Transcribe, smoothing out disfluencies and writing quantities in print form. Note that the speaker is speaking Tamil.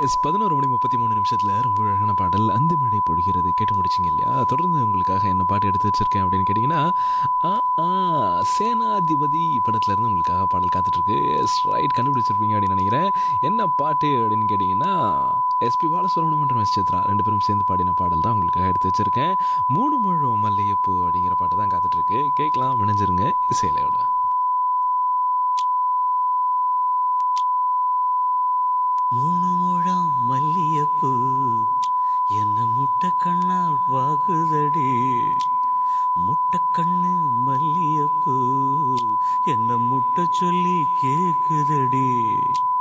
11:33 ரொம்ப அழகான பாடல் அந்த மழை பொழிகிறது கேட்டு முடிச்சிங்க இல்லையா? தொடர்ந்து உங்களுக்காக என்ன பாட்டு எடுத்து வச்சிருக்கேன் அப்படின்னு கேட்டிங்கன்னா, ஆ ஆ சேனாதிபதி படத்துல இருந்து உங்களுக்காக பாடல் காத்துட்ருக்கு. ரைட், கண்டுபிடிச்சிருப்பீங்க அப்படின்னு நினைக்கிறேன். என்ன பாட்டு அப்படின்னு கேட்டிங்கன்னா, எஸ்பி பாலசுப்ரமணியம் மற்றும் எஸ் சித்ரா ரெண்டு பேரும் சேர்ந்து பாடின பாடல் தான் உங்களுக்காக எடுத்து வச்சிருக்கேன். 3 முழம் மல்லிகைப்பூ அப்படிங்கிற பாட்டு தான் காத்துட்ருக்கு. கேட்கலாம், இணைஞ்சிருங்க இசையிலையோட. மூணு முழம் மல்லியப்பூ என்ன முட்டை கண்ணால் பாகுதடி, முட்டை கண்ணு மல்லியப்பூ என்ன முட்டை சொல்லி கேக்குதடி.